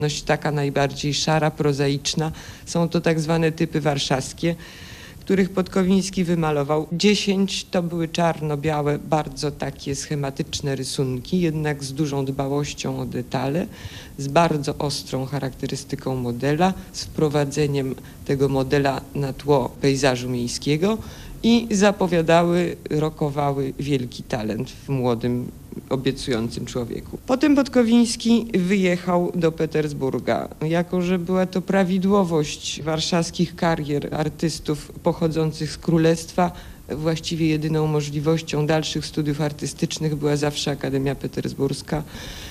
Taka najbardziej szara, prozaiczna. Są to tak zwane typy warszawskie, których Podkowiński wymalował. 10 to były czarno-białe, bardzo takie schematyczne rysunki, jednak z dużą dbałością o detale, z bardzo ostrą charakterystyką modela, z wprowadzeniem tego modela na tło pejzażu miejskiego i zapowiadały, rokowały wielki talent w młodym, obiecującym człowieku. Potem Podkowiński wyjechał do Petersburga. Jako że była to prawidłowość warszawskich karier artystów pochodzących z królestwa, właściwie jedyną możliwością dalszych studiów artystycznych była zawsze Akademia Petersburska.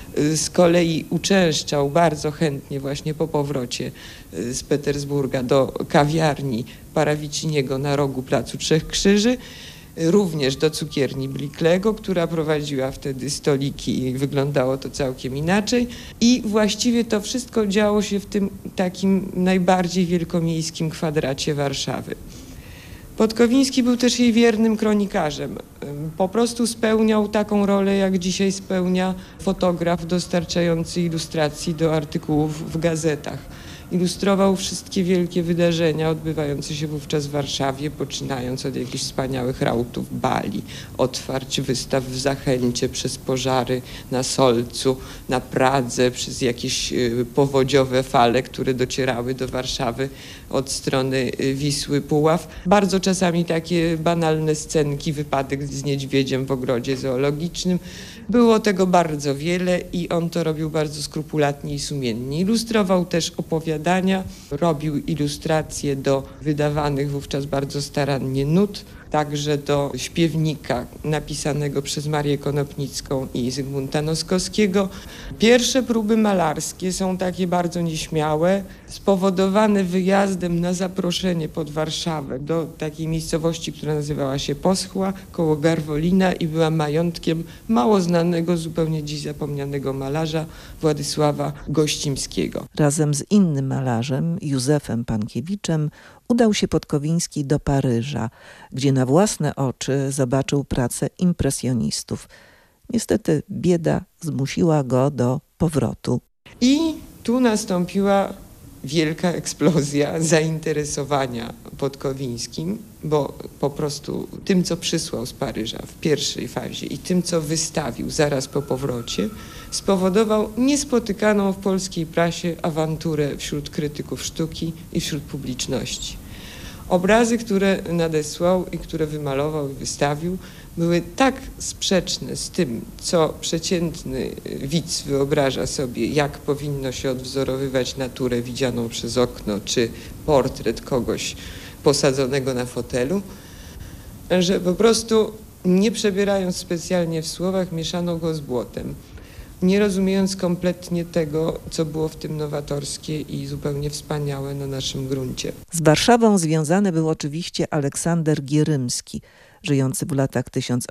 Z kolei uczęszczał bardzo chętnie właśnie po powrocie z Petersburga do kawiarni Parawiciniego na rogu Placu Trzech Krzyży, również do cukierni Bliklego, która prowadziła wtedy stoliki i wyglądało to całkiem inaczej. I właściwie to wszystko działo się w tym takim najbardziej wielkomiejskim kwadracie Warszawy. Podkowiński był też jej wiernym kronikarzem. Po prostu spełniał taką rolę, jak dzisiaj spełnia fotograf dostarczający ilustracji do artykułów w gazetach. Ilustrował wszystkie wielkie wydarzenia odbywające się wówczas w Warszawie, poczynając od jakichś wspaniałych rautów bali, otwarć wystaw w Zachęcie, przez pożary na Solcu, na Pradze, przez jakieś powodziowe fale, które docierały do Warszawy od strony Wisły, Puław. Bardzo czasami takie banalne scenki, wypadek z niedźwiedziem w ogrodzie zoologicznym. Było tego bardzo wiele i on to robił bardzo skrupulatnie i sumiennie. Ilustrował też opowiadania, robił ilustracje do wydawanych wówczas bardzo starannie nut, także do śpiewnika napisanego przez Marię Konopnicką i Zygmunta Noskowskiego. Pierwsze próby malarskie są takie bardzo nieśmiałe, spowodowane wyjazdem na zaproszenie pod Warszawę do takiej miejscowości, która nazywała się Poschła, koło Garwolina i była majątkiem mało znanego, zupełnie dziś zapomnianego malarza Władysława Gościmskiego. Razem z innym malarzem, Józefem Pankiewiczem, udał się Podkowiński do Paryża, gdzie na własne oczy zobaczył pracę impresjonistów. Niestety bieda zmusiła go do powrotu. I tu nastąpiła wielka eksplozja zainteresowania Podkowińskim, bo po prostu tym, co przysłał z Paryża w pierwszej fazie i tym, co wystawił zaraz po powrocie, spowodował niespotykaną w polskiej prasie awanturę wśród krytyków sztuki i wśród publiczności. Obrazy, które nadesłał i które wymalował i wystawił, były tak sprzeczne z tym, co przeciętny widz wyobraża sobie, jak powinno się odwzorowywać naturę widzianą przez okno, czy portret kogoś posadzonego na fotelu, że po prostu nie przebierając specjalnie w słowach, mieszano go z błotem, nie rozumiejąc kompletnie tego, co było w tym nowatorskie i zupełnie wspaniałe na naszym gruncie. Z Warszawą związany był oczywiście Aleksander Gierymski, żyjący w latach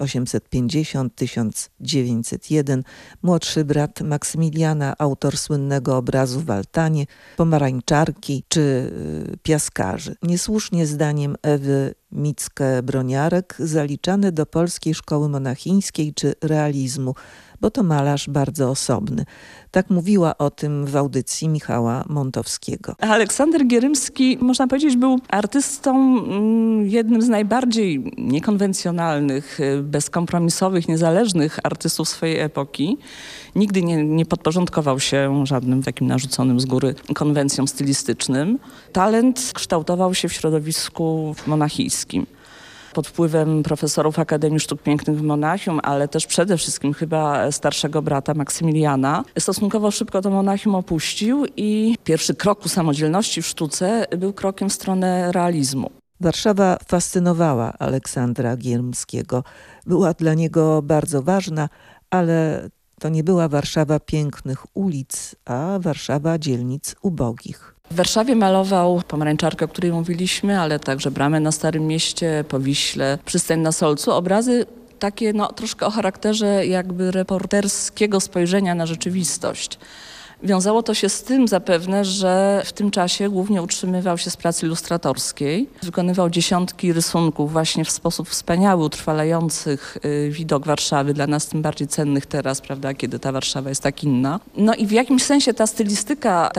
1850-1901, młodszy brat Maksymiliana, autor słynnego obrazu w altanie, pomarańczarki czy piaskarzy. Niesłusznie zdaniem Ewy Mickę-Broniarek zaliczany do polskiej szkoły monachińskiej czy realizmu, bo to malarz bardzo osobny. Tak mówiła o tym w audycji Michała Montowskiego. Aleksander Gierymski, można powiedzieć, był artystą jednym z najbardziej niekonwencjonalnych, bezkompromisowych, niezależnych artystów swojej epoki. Nigdy nie podporządkował się żadnym takim narzuconym z góry konwencjom stylistycznym. Talent kształtował się w środowisku monachijskim. Pod wpływem profesorów Akademii Sztuk Pięknych w Monachium, ale też przede wszystkim chyba starszego brata Maksymiliana, stosunkowo szybko to Monachium opuścił i pierwszy krok ku samodzielności w sztuce był krokiem w stronę realizmu. Warszawa fascynowała Aleksandra Gierymskiego. Była dla niego bardzo ważna, ale to nie była Warszawa pięknych ulic, a Warszawa dzielnic ubogich. W Warszawie malował pomarańczarkę, o której mówiliśmy, ale także Bramę na Starym Mieście, Powiśle, Przystań na Solcu. Obrazy takie troszkę o charakterze jakby reporterskiego spojrzenia na rzeczywistość. Wiązało to się z tym zapewne, że w tym czasie głównie utrzymywał się z pracy ilustratorskiej. Wykonywał dziesiątki rysunków właśnie w sposób wspaniały, utrwalających widok Warszawy, dla nas tym bardziej cennych teraz, prawda, kiedy ta Warszawa jest tak inna. No i w jakimś sensie ta stylistyka